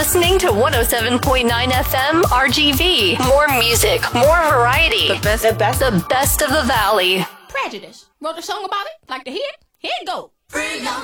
listening to 107.9 FM RGV. More music, more variety. The best The best of the Valley. Prejudice. Wrote a song about it? Like to hear it? Here it goes.